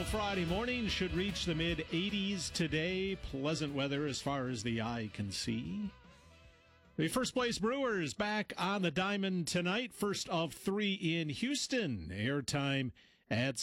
beautiful Friday morning. Should reach the mid-80s today. Pleasant weather as far as the eye can see. The first place Brewers back on the diamond tonight. First of 3 in Houston. Airtime at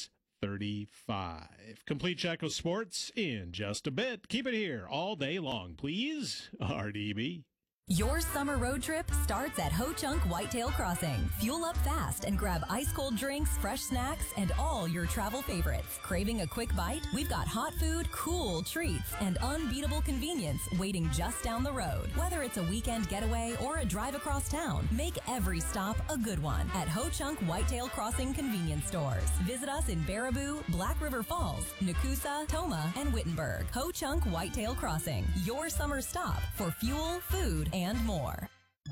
6:35. Complete check of sports in just a bit. Keep it here all day long, please. RDB. Your summer road trip starts at Ho Chunk Whitetail Crossing. Fuel up fast and grab ice-cold drinks, fresh snacks, and all your travel favorites. Craving a quick bite? We've got hot food, cool treats, and unbeatable convenience waiting just down the road. Whether it's a weekend getaway or a drive across town, make every stop a good one at Ho Chunk Whitetail Crossing convenience stores. Visit us in Baraboo, Black River Falls, Nakusa, Toma, and Wittenberg. Ho Chunk Whitetail Crossing, your summer stop for fuel, food, and more.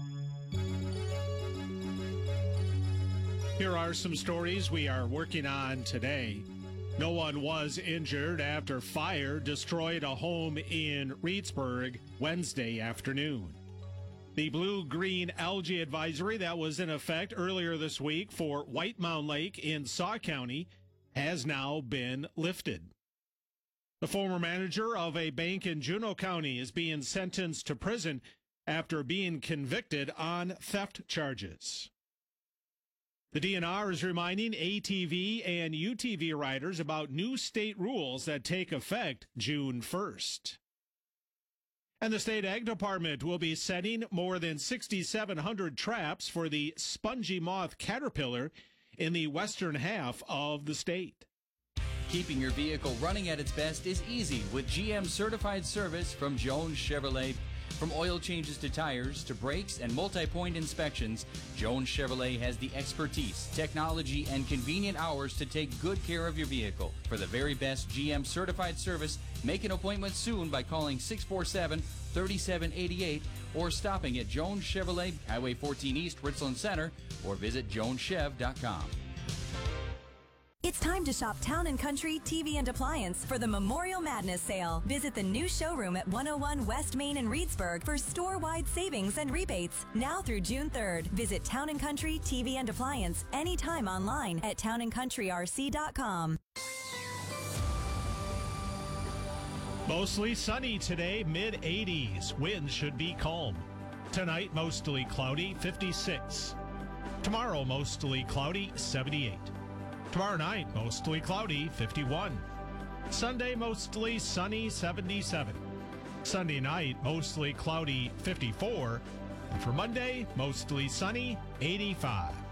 Here are some stories we are working on today. No one was injured after fire destroyed a home in Reedsburg Wednesday afternoon. The blue-green algae advisory that was in effect earlier this week for White Mound Lake in Saw County has now been lifted. The former manager of a bank in Juneau County is being sentenced to prison after being convicted on theft charges. The DNR is reminding ATV and UTV riders about new state rules that take effect June 1st. And the state ag department will be setting more than 6,700 traps for the spongy moth caterpillar in the western half of the state. Keeping your vehicle running at its best is easy with GM certified service from Jones Chevrolet. From oil changes to tires to brakes and multi-point inspections, Jones Chevrolet has the expertise, technology, and convenient hours to take good care of your vehicle. For the very best GM certified service, make an appointment soon by calling 647-3788 or stopping at Jones Chevrolet, Highway 14 East, Richland Center, or visit joneschev.com. It's time to shop Town & Country TV and Appliance for the Memorial Madness sale. Visit the new showroom at 101 West Main in Reedsburg for store-wide savings and rebates. Now through June 3rd, visit Town & Country TV and Appliance anytime online at townandcountryrc.com. Mostly sunny today, mid-80s. Winds should be calm. Tonight, mostly cloudy, 56. Tomorrow, mostly cloudy, 78. Tomorrow night, mostly cloudy, 51. Sunday, mostly sunny, 77. Sunday night, mostly cloudy, 54. And for Monday, mostly sunny, 85.